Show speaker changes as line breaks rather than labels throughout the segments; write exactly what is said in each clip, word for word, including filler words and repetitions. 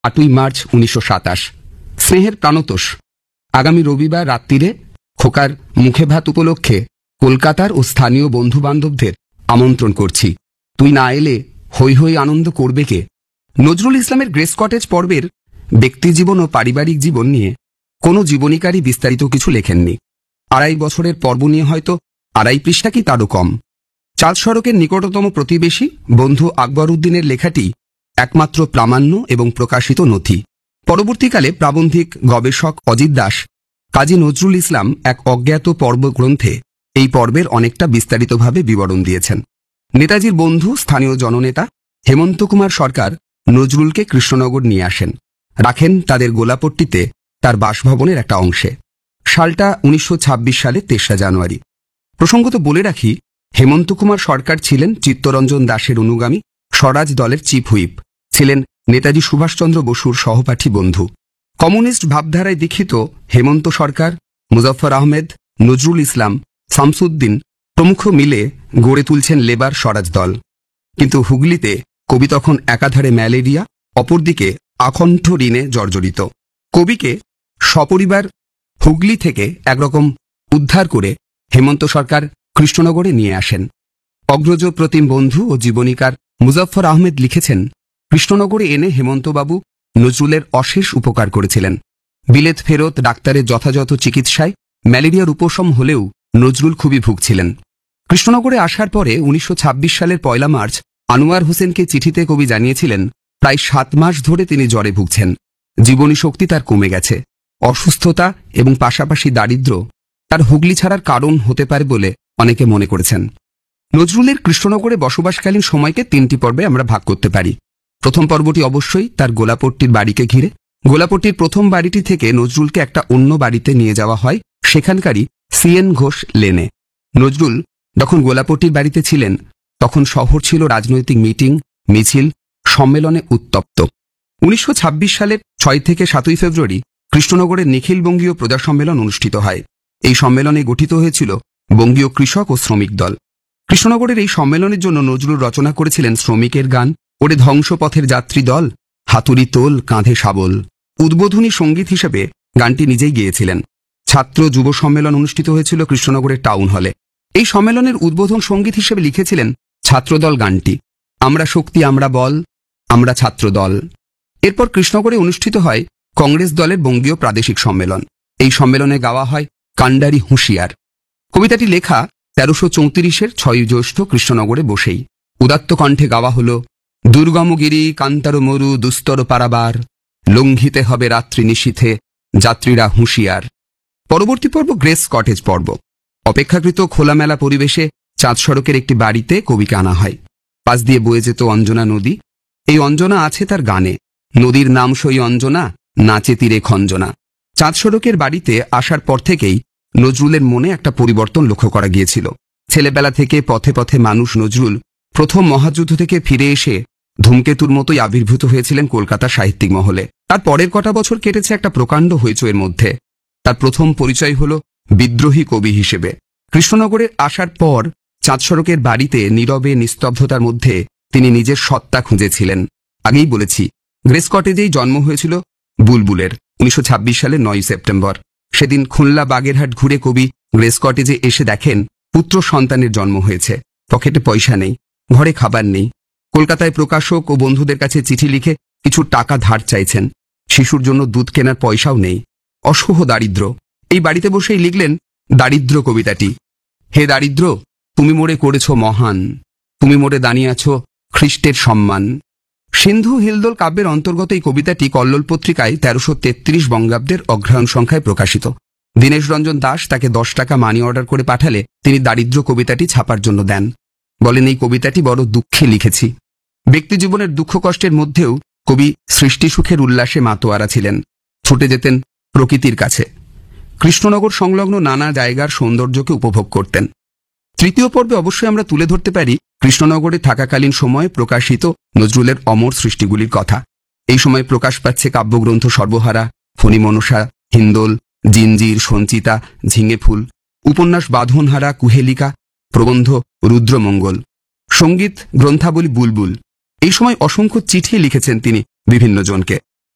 আটই মার্চ উনিশশো সাতাশ। স্নেহের প্রাণতোষ। আগামী রবিবার রাত্রিরে খোকার মুখে ভাত উপলক্ষে কলকাতার ও স্থানীয় বন্ধু বান্ধবদের আমন্ত্রণ করছি। তুই না এলে হৈ হৈ আনন্দ করবে কে? নজরুল ইসলামের গ্রেস কটেজ পর্বের ব্যক্তিজীবন ও পারিবারিক জীবন নিয়ে কোনো জীবনীকারী বিস্তারিত কিছু লেখেননি। আড়াই বছরের পর্ব নিয়ে হয়তো আড়াই পৃষ্ঠা কি তারও কম। চাঁদ সড়কের নিকটতম প্রতিবেশী বন্ধু আকবর উদ্দিনের লেখাটি একমাত্র প্রামাণ্য এবং প্রকাশিত নথি। পরবর্তীকালে প্রাবন্ধিক গবেষক অজিত দাস কাজী নজরুল ইসলাম এক অজ্ঞাত পর্ব গ্রন্থে এই পর্বের অনেকটা বিস্তারিতভাবে বিবরণ দিয়েছেন। নেতাজির বন্ধু স্থানীয় জননেতা হেমন্ত কুমার সরকার নজরুলকে কৃষ্ণনগর নিয়ে আসেন, রাখেন তাদের গোলাপট্টিতে তার বাসভবনের একটা অংশে। সালটা উনিশশো ছাব্বিশ সালের তেসরা জানুয়ারি। প্রসঙ্গত বলে রাখি, হেমন্ত কুমার সরকার ছিলেন চিত্তরঞ্জন দাসের অনুগামী, স্বরাজ দলের চিফ হুইপ, ছিলেন নেতাজি সুভাষচন্দ্র বসুর সহপাঠী বন্ধু। কমিউনিস্ট ভাবধারায় দীক্ষিত হেমন্ত সরকার, মুজফ্ফর আহমেদ, নজরুল ইসলাম, শামসুদ্দিন প্রমুখ মিলে গড়ে তুলছেন লেবার স্বরাজ দল। কিন্তু হুগলিতে কবি তখন একাধারে ম্যালেরিয়া, অপরদিকে আকণ্ঠ ঋণে জর্জরিত। কবিকে সপরিবার হুগলি থেকে একরকম উদ্ধার করে হেমন্ত সরকার কৃষ্ণনগরে নিয়ে আসেন। অগ্রজ প্রতিম বন্ধু ও জীবনীকার মুজফ্ফর আহমেদ লিখেছেন, কৃষ্ণনগরে এনে হেমন্তবাবু নজরুলের অশেষ উপকার করেছিলেন। বিলেত ফেরত ডাক্তারের যথাযথ চিকিৎসায় ম্যালেরিয়ার উপশম হলেও নজরুল খুবই ভুগছিলেন। কৃষ্ণনগরে আসার পরে উনিশশো ছাব্বিশ সালের পয়লা মার্চ আনোয়ার হোসেনকে চিঠিতে কবি জানিয়েছিলেন, প্রায় সাত মাস ধরে তিনি জ্বরে ভুগছেন, জীবনী শক্তি তার কমে গেছে। অসুস্থতা এবং পাশাপাশি দারিদ্র্য তার হুগলি ছাড়ার কারণ হতে পারে বলে অনেকে মনে করেছেন। নজরুলের কৃষ্ণনগরে বসবাসকালীন সময়কে তিনটি পর্বে আমরা ভাগ করতে পারি। প্রথম পর্বটি অবশ্যই তার গোলাপট্টির বাড়িকে ঘিরে। গোলাপট্টির প্রথম বাড়িটি থেকে নজরুলকে একটা অন্য বাড়িতে নিয়ে যাওয়া হয়, সেখানকারই সিএন ঘোষ লেনে। নজরুল যখন গোলাপট্টির বাড়িতে ছিলেন তখন শহর ছিল রাজনৈতিক মিটিং, মিছিল, সম্মেলনে উত্তপ্ত। উনিশশো ছাব্বিশ সালের ছয় থেকে সাতই ফেব্রুয়ারি কৃষ্ণনগরের নিখিল বঙ্গীয় প্রজা সম্মেলন অনুষ্ঠিত হয়। এই সম্মেলনে গঠিত হয়েছিল বঙ্গীয় কৃষক ও শ্রমিক দল। কৃষ্ণনগরের এই সম্মেলনের জন্য নজরুল রচনা করেছিলেন শ্রমিকের গান, ওরে ধ্বংসপথের যাত্রী দল, হাতুড়ি তোল কাঁধে শাবল। উদ্বোধনী সঙ্গীত হিসেবে গানটি নিজেই গেয়েছিলেন। ছাত্র যুব সম্মেলন অনুষ্ঠিত হয়েছিল কৃষ্ণনগরের টাউন হলে। এই সম্মেলনের উদ্বোধন সঙ্গীত হিসেবে লিখেছিলেন ছাত্রদল গানটি, আমরা শক্তি আমরা বল, আমরা ছাত্র দল। এরপর কৃষ্ণনগরে অনুষ্ঠিত হয় কংগ্রেস দলের বঙ্গীয় প্রাদেশিক সম্মেলন। এই সম্মেলনে গাওয়া হয় কান্ডারি হুঁশিয়ার। কবিতাটি লেখা তেরোশো চৌত্রিশের ছয়ই জ্যৈষ্ঠ কৃষ্ণনগরে বসেই। উদাত্ত কণ্ঠে গাওয়া হল, দুর্গমগিরি কান্তার মরু দুস্তর পারাবার, লঙ্ঘিতে হবে রাত্রি নিশীথে যাত্রীরা হুঁশিয়ার। পরবর্তী পর্ব গ্রেস কটেজ পর্ব। অপেক্ষাকৃত খোলামেলা পরিবেশে চাঁদ সড়কের একটি বাড়িতে কবিকে আনা হয়। পাশ দিয়ে বয়ে যেত অঞ্জনা নদী। এই অঞ্জনা আছে তার গানে, নদীর নাম সই অঞ্জনা, নাচে তীরে খঞ্জনা। চাঁদ সড়কের বাড়িতে আসার পর থেকেই নজরুলের মনে একটা পরিবর্তন লক্ষ্য করা গিয়েছিল। ছেলেবেলা থেকে পথে পথে মানুষ নজরুল প্রথম মহাযুদ্ধ থেকে ফিরে এসে ধূমকেতুর মতোই আবির্ভূত হয়েছিলেন কলকাতার সাহিত্যিক মহলে। তার পরের কটা বছর কেটেছে একটা প্রকাণ্ড হইচইয়ের মধ্যে। তার প্রথম পরিচয় হল বিদ্রোহী কবি হিসেবে। কৃষ্ণনগরে আসার পর চাঁদ সড়কের বাড়িতে নীরবে নিস্তব্ধতার মধ্যে তিনি নিজের সত্তা খুঁজেছিলেন। আগেই বলেছি, গ্রেস কটেজেই জন্ম হয়েছিল বুলবুলের উনিশশো ছাব্বিশ সালের নয়ই সেপ্টেম্বর। সেদিন খুলনা বাগেরহাট ঘুরে কবি গ্রেস কটেজে এসে দেখেন পুত্র সন্তানের জন্ম হয়েছে। পকেটে পয়সা নেই, ঘরে খাবার নেই। কলকাতায় প্রকাশক ও বন্ধুদের কাছে চিঠি লিখে কিছু টাকা ধার চাইছেন। শিশুর জন্য দুধ কেনার পয়সাও নেই। অসহ দারিদ্র। এই বাড়িতে বসেই লিখলেন দারিদ্র কবিতাটি। হে দারিদ্র, তুমি মোরে করেছ মহান, তুমি মোরে দাঁড়িয়ে আছো খ্রিস্টের সম্মান। সিন্ধু হিলদোল কাব্যের অন্তর্গত এই কবিতাটি কল্লোল পত্রিকায় তেরোশো তেত্রিশ বঙ্গাব্দের অগ্রহায়ণ সংখ্যায় প্রকাশিত। দীনেশ রঞ্জন দাস তাকে দশ টাকা মানি অর্ডার করে পাঠালে তিনি দারিদ্র কবিতাটি ছাপার জন্য দেন। বলেন, এই কবিতাটি বড় দুঃখে লিখেছি। ব্যক্তিজীবনের দুঃখ কষ্টের মধ্যেও কবি সৃষ্টি সুখের উল্লাসে মাতোয়ারা ছিলেন। ছুটে যেতেন প্রকৃতির কাছে। কৃষ্ণনগর সংলগ্ন নানা জায়গার সৌন্দর্যকে উপভোগ করতেন। তৃতীয় পর্বে অবশ্যই আমরা তুলে ধরতে পারি কৃষ্ণনগরে থাকাকালীন সময়ে প্রকাশিত নজরুলের অমর সৃষ্টিগুলির কথা। এই সময় প্রকাশ পাচ্ছে কাব্যগ্রন্থ সর্বহারা, ফণিমনসা, হিন্দোল, জিঞ্জির, সঞ্চিতা, ঝিঙে ফুল, উপন্যাস বাঁধনহারা, কুহেলিকা, প্রবন্ধ রুদ্রমঙ্গল, সঙ্গীত গ্রন্থাবলী বুলবুল। এই সময় অসংখ্য চিঠি লিখেছেন তিনি বিভিন্ন জনকে।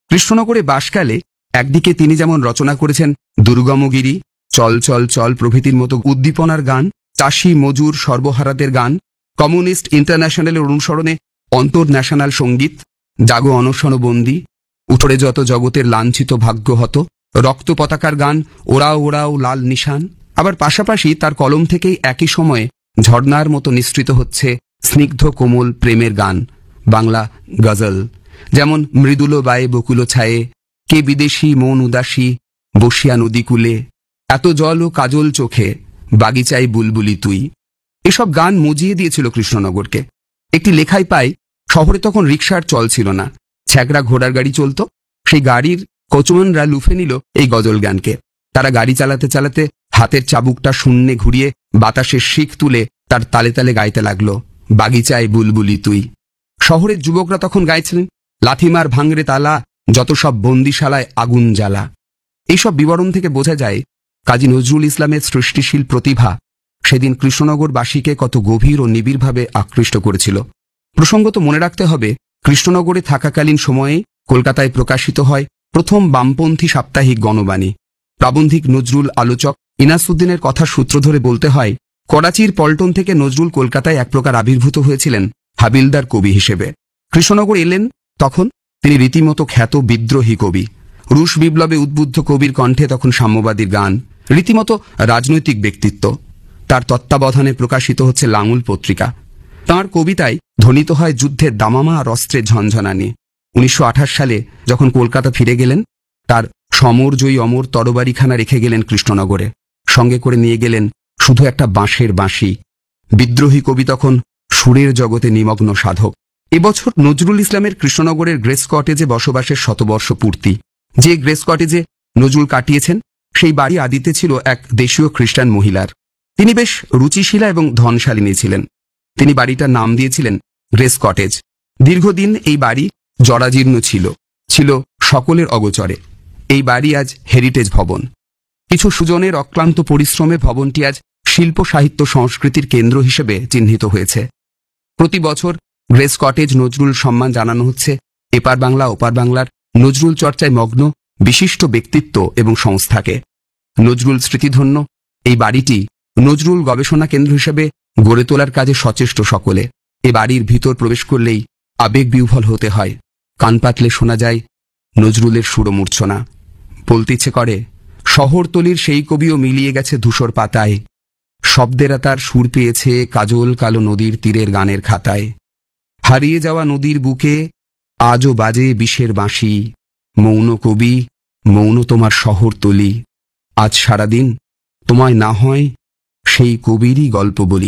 কৃষ্ণনগরে বাসকালে একদিকে তিনি যেমন রচনা করেছেন দুর্গমগিরি, চল চল চল প্রভৃতির মতো উদ্দীপনার গান, চাষি মজুর সর্বহারাদের গান, কমিউনিস্ট ইন্টারন্যাশনালের অনুসরণে অন্তর ন্যাশনাল সঙ্গীত, জাগো অনশনবন্দি, উঠরে যত জগতের লাঞ্ছিত ভাগ্য হত, রক্ত পতাকার গান, ওরাও ওরাও লাল নিশান। আবার পাশাপাশি তার কলম থেকেই একই সময়ে ঝর্ণার মতো নিঃসৃত হচ্ছে স্নিগ্ধ কোমল প্রেমের গান, বাংলা গজল, যেমন মৃদুল বায়ে বকুল ছায়ে, কে বিদেশি মন উদাসী, বসিয়া নদীকূলে, এত জল ও কাজল চোখে, বাগিচায় বুলবুলি তুই। এসব গান মজিয়ে দিয়েছিল কৃষ্ণনগরকে। একটি লেখায় পাই, শহরে তখন রিকশার চল ছিল না, ছ্যাকরা ঘোড়ার গাড়ি চলত। সেই গাড়ির কোচম্যানরা লুফে নিল এই গজল গানকে। তারা গাড়ি চালাতে চালাতে হাতের চাবুকটা শূন্যে ঘুরিয়ে বাতাসের শিখ তুলে তার তালে তালে গাইতে লাগলো, বাগিচায় বুলবুলি তুই। শহরের যুবকরা তখন গাইছিলেন, লাথিমার ভাঙরে তালা, যত সব বন্দিশালায় আগুন জ্বালা। এইসব বিবরণ থেকে বোঝা যায় কাজী নজরুল ইসলামের সৃষ্টিশীল প্রতিভা সেদিন কৃষ্ণনগরবাসীকে কত গভীর ও নিবিড়ভাবে আকৃষ্ট করেছিল। প্রসঙ্গত মনে রাখতে হবে, কৃষ্ণনগরে থাকাকালীন সময়ে কলকাতায় প্রকাশিত হয় প্রথম বামপন্থী সাপ্তাহিক গণবাণী। প্রাবন্ধিক নজরুল আলোচক ইনাসুদ্দিনের কথা সূত্র ধরে বলতে হয়, করাচির পল্টন থেকে নজরুল কলকাতায় এক প্রকার আবির্ভূত হয়েছিলেন হাবিলদার কবি হিসেবে। কৃষ্ণনগর এলেন তখন তিনি রীতিমতো খ্যাত বিদ্রোহী কবি। রুশ বিপ্লবে উদ্বুদ্ধ কবির কণ্ঠে তখন সাম্যবাদীর গান, রীতিমতো রাজনৈতিক ব্যক্তিত্ব। তার তত্ত্বাবধানে প্রকাশিত হচ্ছে লাঙুল পত্রিকা। তাঁর কবিতায় ধ্বনিত হয় যুদ্ধের দামামা আর অস্ত্রের ঝনঝনানি। উনিশশো আঠাশ সালে যখন কলকাতা ফিরে গেলেন, তার সমরজয়ী অমর তরবারিখানা রেখে গেলেন কৃষ্ণনগরে। সঙ্গে করে নিয়ে গেলেন শুধু একটা বাঁশের বাঁশি। বিদ্রোহী কবি তখন সুরের জগতে নিমগ্ন সাধক। এবছর নজরুল ইসলামের কৃষ্ণনগরের গ্রেস কটেজে বসবাসের শতবর্ষ পূর্তি। যে গ্রেস কটেজে নজরুল কাটিয়েছেন, সেই বাড়ি আদিতে ছিল এক দেশীয় খ্রিস্টান মহিলার। তিনি বেশ রুচিশীলা এবং ধনশালিনী ছিলেন। তিনি বাড়িটার নাম দিয়েছিলেন গ্রেস কটেজ। দীর্ঘদিন এই বাড়ি জরাজীর্ণ ছিল, ছিল সকলের অগোচরে। এই বাড়ি আজ হেরিটেজ ভবন। কিছু সুজনের অক্লান্ত পরিশ্রমে ভবনটি আজ শিল্প সাহিত্য সংস্কৃতির কেন্দ্র হিসেবে চিহ্নিত হয়েছে। প্রতি বছর গ্রেস কটেজ নজরুল সম্মান জানানো হচ্ছে এপার বাংলা ওপার বাংলার নজরুল চর্চায় মগ্ন বিশিষ্ট ব্যক্তিত্ব এবং সংস্থাকে। নজরুল স্মৃতিধন্য এই বাড়িটি নজরুল গবেষণা কেন্দ্র হিসেবে গড়ে তোলার কাজে সচেষ্ট সকলে। এ বাড়ির ভিতর প্রবেশ করলেই আবেগ বিহ্বল হতে হয়। কান পাতলে শোনা যায় নজরুলের সুরমূর্ছনা। বলতে ইচ্ছে করে, শহরতলির সেই কবিও মিলিয়ে গেছে ধূসর পাতায়, শব্দেরা তার সুর পেয়েছে কাজল কালো নদীর তীরের গানের খাতায়। হারিয়ে যাওয়া নদীর বুকে আজও বাজে বিষের বাঁশি, মৌন কবি মৌন তোমার শহরতলি, আজ সারাদিন তোমায় না হয় সেই কবিরই গল্প বলি।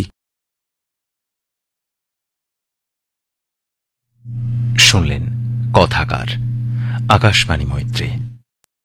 শুনলেন কথাকার, আকাশবাণী মৈত্রী।